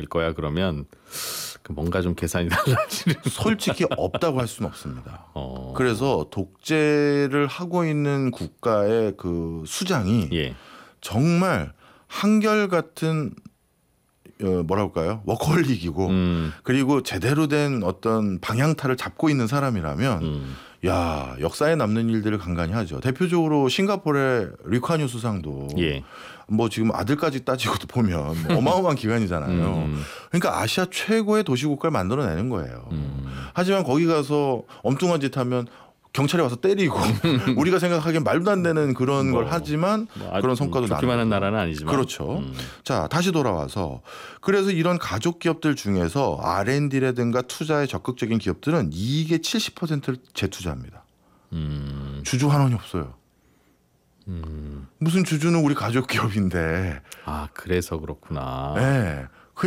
명일 거야 그러면 뭔가 좀 계산이 달라지는. 솔직히 없다고 할 수는 없습니다. 그래서 독재를 하고 있는 국가의 그 수장이 예. 정말 한결같은 뭐라고 할까요? 워커홀릭이고 그리고 제대로 된 어떤 방향타를 잡고 있는 사람이라면 야 역사에 남는 일들을 간간히 하죠. 대표적으로 싱가포르의 리콰뉴 수상도 예. 뭐 지금 아들까지 따지고도 보면 어마어마한 기관이잖아요. 그러니까 아시아 최고의 도시국가를 만들어내는 거예요. 하지만 거기 가서 엉뚱한 짓 하면 경찰이 와서 때리고 우리가 생각하기엔 말도 안 되는 그런 걸 하지만 그런 성과도 나는 좋기만 한 나라는 아니지만. 그렇죠. 자 다시 돌아와서 그래서 이런 가족 기업들 중에서 R&D라든가 투자에 적극적인 기업들은 이익의 70%를 재투자합니다. 주주 환원이 없어요. 무슨 주주는 우리 가족 기업인데. 아 그래서 그렇구나. 네.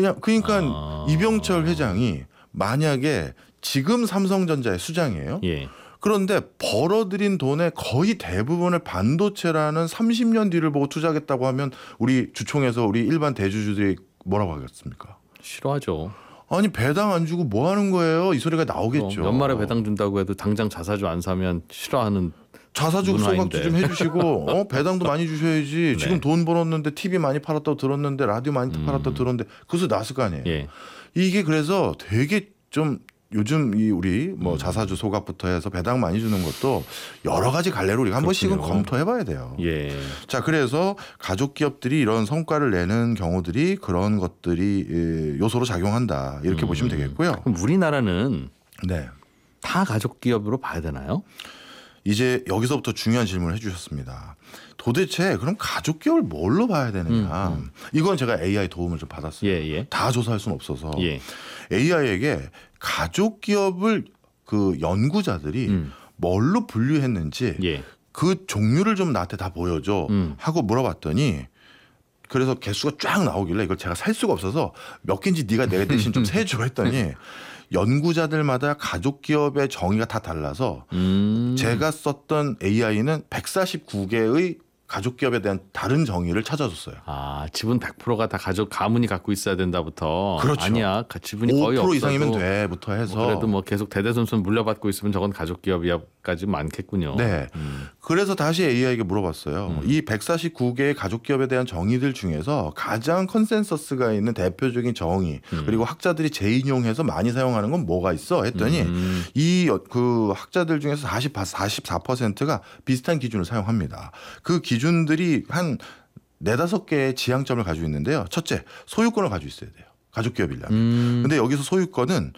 그러니까 이병철 회장이 만약에 지금 삼성전자의 수장이에요. 예. 그런데 벌어들인 돈의 거의 대부분을 반도체라는 30년 뒤를 보고 투자하겠다고 하면 우리 주총에서 우리 일반 대주주들이 뭐라고 하겠습니까? 싫어하죠. 아니 배당 안 주고 뭐 하는 거예요? 이 소리가 나오겠죠. 연말에 배당 준다고 해도 당장 자사주 안 사면 싫어하는 자사주 문화인데. 소각주 좀 해주시고 배당도 많이 주셔야지. 네. 지금 돈 벌었는데 TV 많이 팔았다고 들었는데 라디오 많이 팔았다고 들었는데 그것도 나왔을 거 아니에요. 예. 이게 그래서 되게 좀 요즘 이 우리 뭐 자사주 소각부터 해서 배당 많이 주는 것도 여러 가지 갈래로 우리가 한 번씩은 검토해봐야 돼요. 예. 자 그래서 가족 기업들이 이런 성과를 내는 경우들이 그런 것들이 요소로 작용한다 이렇게 보시면 되겠고요. 그럼 우리나라는 네. 다 가족 기업으로 봐야 되나요? 이제 여기서부터 중요한 질문을 해주셨습니다. 도대체 그럼 가족 기업을 뭘로 봐야 되느냐? 이건 제가 AI 도움을 좀 받았어요. 예. 다 조사할 수는 없어서 예. AI에게 가족 기업을 그 연구자들이 뭘로 분류했는지 예. 그 종류를 좀 나한테 다 보여줘 하고 물어봤더니 그래서 개수가 쫙 나오길래 이걸 제가 살 수가 없어서 몇 개인지 네가 내 대신 좀 세줘 했더니 연구자들마다 가족 기업의 정의가 다 달라서 제가 썼던 AI는 149개의 가족 기업에 대한 다른 정의를 찾아줬어요. 아 지분 100%가 다 가족 가문이 갖고 있어야 된다부터. 그렇죠. 아니야 지분이 거의 5% 없어도 이상이면 돼부터 해서 그래도 뭐 계속 대대손손 물려받고 있으면 저건 가족 기업이야까지 많겠군요. 네. 그래서 다시 AI에게 물어봤어요. 이 149개의 가족 기업에 대한 정의들 중에서 가장 컨센서스가 있는 대표적인 정의 그리고 학자들이 재인용해서 많이 사용하는 건 뭐가 있어? 했더니 이 그 학자들 중에서 44%가 비슷한 기준을 사용합니다. 그 기준들이 한 4-5개의 지향점을 가지고 있는데요. 첫째, 소유권을 가지고 있어야 돼요. 가족 기업이려면. 근데 여기서 소유권은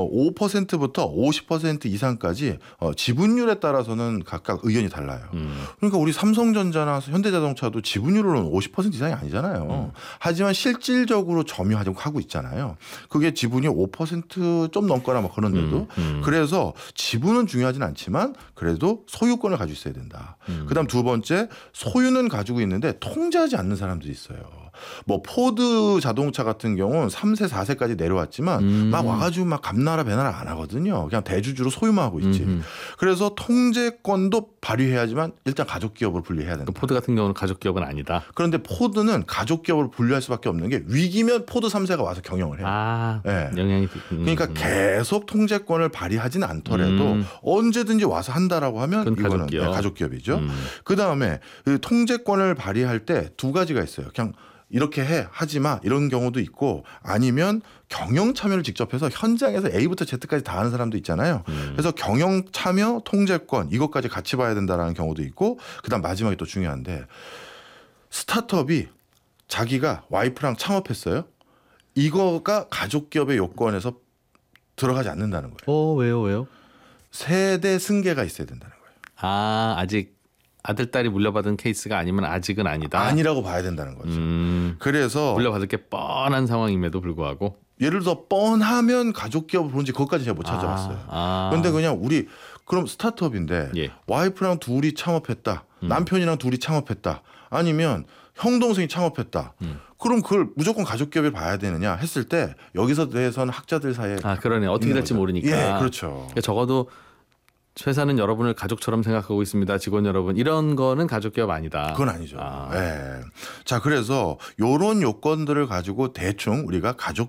5%부터 50% 이상까지 지분율에 따라서는 각각 의견이 달라요. 그러니까 우리 삼성전자나 현대자동차도 지분율로는 50% 이상이 아니잖아요. 하지만 실질적으로 점유하고 있잖아요. 그게 지분이 5%좀 넘거나 뭐 그런데도. 그래서 지분은 중요하진 않지만 그래도 소유권을 가지고 있어야 된다. 그다음 두 번째, 소유는 가지고 있는데 통제하지 않는 사람들이 있어요. 뭐 포드 자동차 같은 경우는 3세 4세까지 내려왔지만 막 와가지고 막 감나라 배나라 안 하거든요. 그냥 대주주로 소유만 하고 있지. 그래서 통제권도 발휘해야지만 일단 가족 기업으로 분리해야 된다. 포드 같은 경우는 가족 기업은 아니다. 그런데 포드는 가족 기업으로 분류할 수밖에 없는 게 위기면 포드 3세가 와서 경영을 해요. 아, 네. 영향이. 그러니까 계속 통제권을 발휘하지는 않더라도 언제든지 와서 한다라고 하면 이거는 가족 기업이죠. 그 다음에 통제권을 발휘할 때 두 가지가 있어요. 그냥 이렇게 하지 마 이런 경우도 있고 아니면 경영 참여를 직접 해서 현장에서 A부터 Z까지 다 하는 사람도 있잖아요. 그래서 경영 참여, 통제권 이것까지 같이 봐야 된다라는 경우도 있고 그다음 마지막에 또 중요한데 스타트업이 자기가 와이프랑 창업했어요. 이거가 가족 기업의 요건에서 들어가지 않는다는 거예요. 왜요? 세대 승계가 있어야 된다는 거예요. 아 아직 아들 딸이 물려받은 케이스가 아니면 아직은 아니다. 아니라고 봐야 된다는 거죠. 그래서 물려받을 게 뻔한 상황임에도 불구하고 예를 들어 뻔하면 가족 기업을 보는지 그것까지 제가 못 찾아봤어요. 그런데 그냥 우리 그럼 스타트업인데 예. 와이프랑 둘이 창업했다. 남편이랑 둘이 창업했다. 아니면 형 동생이 창업했다. 그럼 그걸 무조건 가족 기업을 봐야 되느냐 했을 때 여기서 대해서는 학자들 사이에 그러네. 어떻게 될지 모르니까. 예, 그렇죠. 그러니까 적어도 회사는 여러분을 가족처럼 생각하고 있습니다. 직원 여러분. 이런 거는 가족 기업 아니다. 그건 아니죠. 예. 자, 그래서 이런 요건들을 가지고 대충 우리가 가족